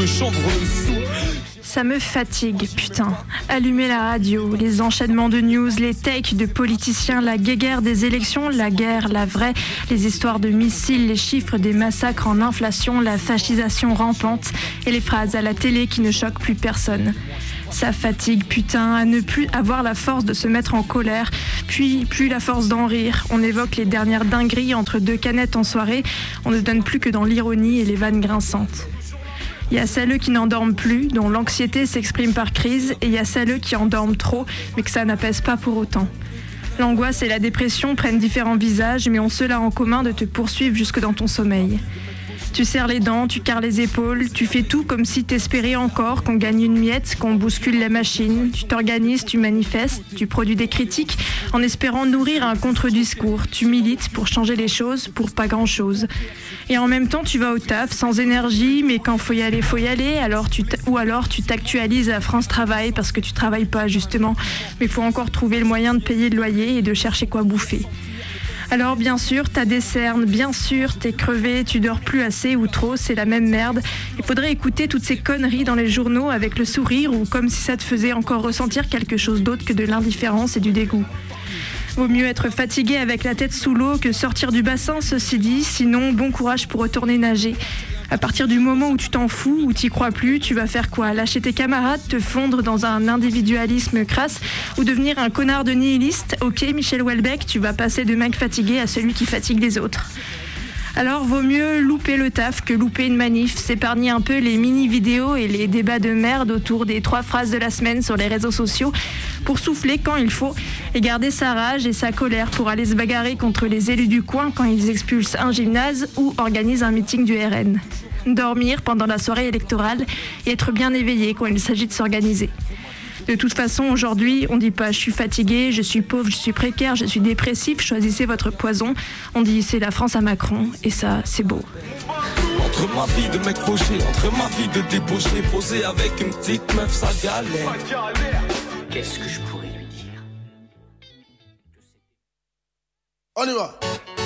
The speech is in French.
chanvre le sou. Ça me fatigue, putain. Allumer la radio, les enchaînements de news, les takes de politiciens, la guéguerre des élections, la guerre, la vraie, les histoires de missiles, les chiffres des massacres en inflation, la fascisation rampante et les phrases à la télé qui ne choquent plus personne. Ça fatigue, putain, à ne plus avoir la force de se mettre en colère, puis plus la force d'en rire. On évoque les dernières dingueries entre deux canettes en soirée, on ne donne plus que dans l'ironie et les vannes grinçantes. Il y a celles qui n'endorment plus, dont l'anxiété s'exprime par crise, et il y a celles qui endorment trop, mais que ça n'apaise pas pour autant. L'angoisse et la dépression prennent différents visages, mais ont cela en commun de te poursuivre jusque dans ton sommeil. Tu serres les dents, tu carres les épaules, tu fais tout comme si t'espérais encore qu'on gagne une miette, qu'on bouscule la machine. Tu t'organises, tu manifestes, tu produis des critiques en espérant nourrir un contre-discours. Tu milites pour changer les choses, pour pas grand-chose. Et en même temps, tu vas au taf sans énergie, mais quand faut y aller, ou alors tu t'actualises à France Travail parce que tu travailles pas justement, mais faut encore trouver le moyen de payer le loyer et de chercher quoi bouffer. Alors bien sûr, t'as des cernes, bien sûr, t'es crevé, tu dors plus assez ou trop, c'est la même merde. Il faudrait écouter toutes ces conneries dans les journaux avec le sourire ou comme si ça te faisait encore ressentir quelque chose d'autre que de l'indifférence et du dégoût. Vaut mieux être fatigué avec la tête sous l'eau que sortir du bassin, ceci dit, sinon bon courage pour retourner nager. À partir du moment où tu t'en fous, où t'y crois plus, tu vas faire quoi? Lâcher tes camarades, te fondre dans un individualisme crasse ou devenir un connard de nihiliste? Ok, Michel Houellebecq, tu vas passer de mec fatigué à celui qui fatigue les autres. Alors vaut mieux louper le taf que louper une manif, s'épargner un peu les mini-vidéos et les débats de merde autour des 3 phrases de la semaine sur les réseaux sociaux pour souffler quand il faut et garder sa rage et sa colère pour aller se bagarrer contre les élus du coin quand ils expulsent un gymnase ou organisent un meeting du RN. Dormir pendant la soirée électorale et être bien éveillé quand il s'agit de s'organiser. De toute façon, aujourd'hui, on dit pas « je suis fatigué, je suis pauvre, je suis précaire, je suis dépressif, choisissez votre poison ». On dit « c'est la France à Macron » et ça, c'est beau. Entre ma vie de mec fauché, entre ma vie de débauché, posé avec une petite meuf, ça galère. Qu'est-ce que je pourrais lui dire? On y va.